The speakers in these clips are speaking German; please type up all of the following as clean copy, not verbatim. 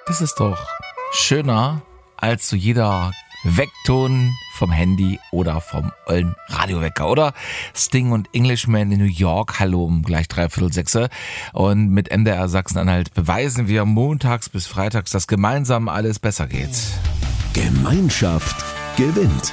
Das ist doch schöner als so jeder Weckton vom Handy oder vom ollen Radiowecker, oder? Sting und Englishman in New York, hallo um gleich 5:45. Und mit MDR Sachsen-Anhalt beweisen wir montags bis freitags, dass gemeinsam alles besser geht. Gemeinschaft gewinnt.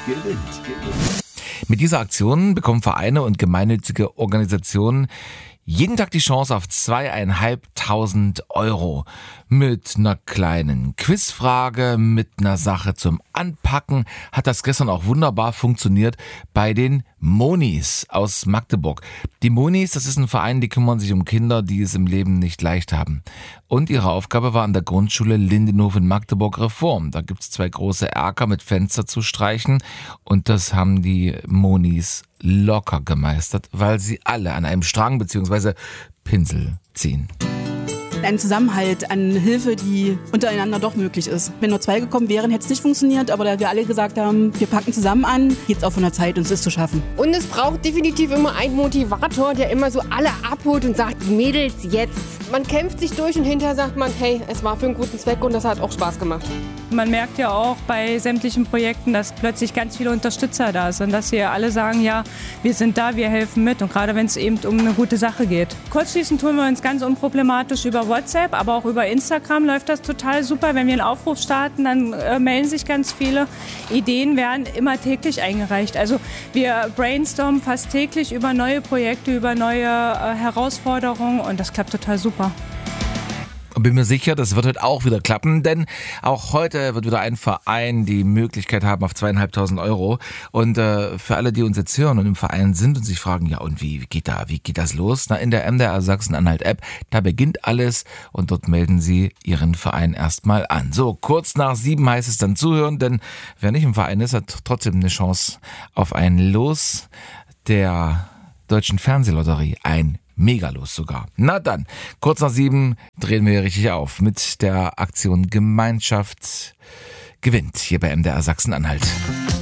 Mit dieser Aktion bekommen Vereine und gemeinnützige Organisationen jeden Tag die Chance auf 2.500 € mit einer kleinen Quizfrage, mit einer Sache zum Anpacken. Hat das gestern auch wunderbar funktioniert bei den Monis aus Magdeburg. Die Monis, das ist ein Verein, die kümmern sich um Kinder, die es im Leben nicht leicht haben. Und ihre Aufgabe war an der Grundschule Lindenhof in Magdeburg Reform. Da gibt's 2 große Erker mit Fenster zu streichen und das haben die Monis locker gemeistert, weil sie alle an einem Strang bzw. Pinsel ziehen. Ein Zusammenhalt an Hilfe, die untereinander doch möglich ist. Wenn nur 2 gekommen wären, hätte es nicht funktioniert, aber da wir alle gesagt haben, wir packen zusammen an, geht es auch von der Zeit und es ist zu schaffen. Und es braucht definitiv immer einen Motivator, der immer so alle abholt und sagt, Mädels, jetzt. Man kämpft sich durch und hinterher sagt man, hey, es war für einen guten Zweck und das hat auch Spaß gemacht. Man merkt ja auch bei sämtlichen Projekten, dass plötzlich ganz viele Unterstützer da sind, dass sie alle sagen, ja, wir sind da, wir helfen mit und gerade wenn es eben um eine gute Sache geht. Kurzschließen tun wir uns ganz unproblematisch über WhatsApp, aber auch über Instagram läuft das total super. Wenn wir einen Aufruf starten, dann melden sich ganz viele. Ideen werden immer täglich eingereicht. Also wir brainstormen fast täglich über neue Projekte, über neue Herausforderungen und das klappt total super. Und bin mir sicher, das wird heute auch wieder klappen, denn auch heute wird wieder ein Verein die Möglichkeit haben auf 2.500 €. Und für alle, die uns jetzt hören und im Verein sind und sich fragen, ja und wie geht das los? Na, in der MDR Sachsen-Anhalt App, da beginnt alles und dort melden Sie Ihren Verein erstmal an. So, kurz nach 7 heißt es dann zuhören, denn wer nicht im Verein ist, hat trotzdem eine Chance auf ein Los der Deutschen Fernsehlotterie, ein Megalos sogar. Na dann, kurz nach 7 drehen wir richtig auf mit der Aktion Gemeinschaft gewinnt hier bei MDR Sachsen-Anhalt.